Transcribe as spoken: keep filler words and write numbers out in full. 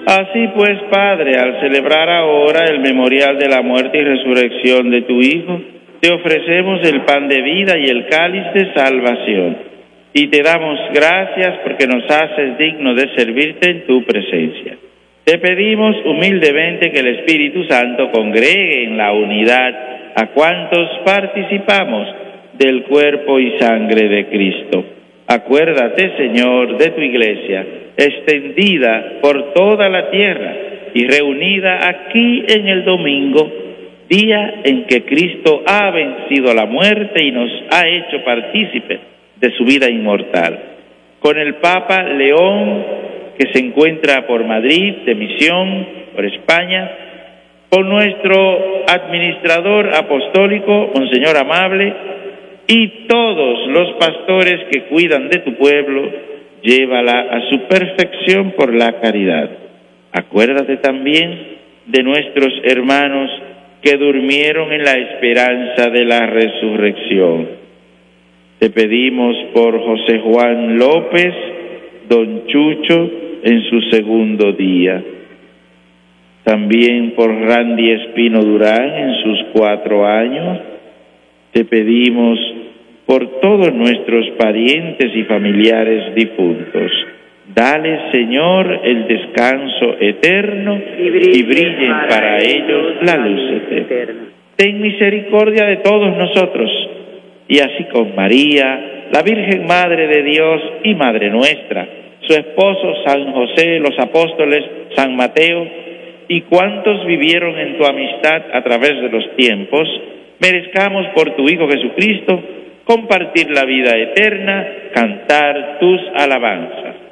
Así pues, Padre, al celebrar ahora el memorial de la muerte y resurrección de tu Hijo, te ofrecemos el pan de vida y el cáliz de salvación. Y te damos gracias porque nos haces dignos de servirte en tu presencia. Te pedimos humildemente que el Espíritu Santo congregue en la unidad a cuantos participamos del cuerpo y sangre de Cristo. Acuérdate, Señor, de tu Iglesia, extendida por toda la tierra y reunida aquí en el domingo, día en que Cristo ha vencido la muerte y nos ha hecho partícipes de su vida inmortal. Con el Papa León, que se encuentra por Madrid, de misión, por España, con nuestro administrador apostólico, Monseñor Amable, y todos los pastores que cuidan de tu pueblo, llévala a su perfección por la caridad. Acuérdate también de nuestros hermanos que durmieron en la esperanza de la resurrección. Te pedimos por José Juan López, don Chucho, en su segundo día. También por Randy Espino Durán en sus cuatro años. Te pedimos por todos nuestros parientes y familiares difuntos. Dale, Señor, el descanso eterno y brillen, y brillen para, para ellos la luz eterna. Ten misericordia de todos nosotros, y así con María, la Virgen Madre de Dios y Madre nuestra, su esposo San José, los apóstoles, San Mateo, y cuantos vivieron en tu amistad a través de los tiempos, merezcamos por tu Hijo Jesucristo compartir la vida eterna, cantar tus alabanzas.